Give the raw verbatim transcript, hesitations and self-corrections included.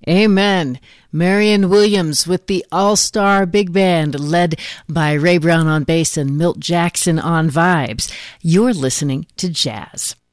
Amen. Marion Williams with the All-Star Big Band led by Ray Brown on bass and Milt Jackson on vibes. You're listening to Jazz.